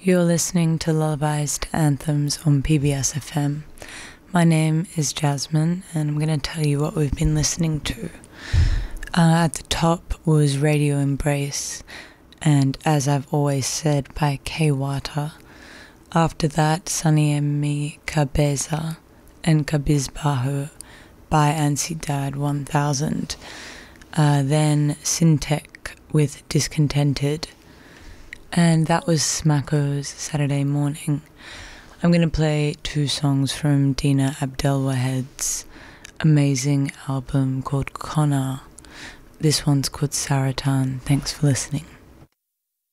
You're listening to Lullabies to Anthems on PBS FM. My name is Jasmine, and I'm going to tell you what we've been listening to. At the top was Radio Embrace, and As I've Always Said by Kay Wata. After that, Sunny Emi Kabeza and Kabizbahu by Ansiedad 1000. Then Syntec with Discontented. And that was Smacko's Saturday Morning. I'm going to play two songs from Dina Abdelwahed's amazing album called Connor. This one's called Saratan. Thanks for listening.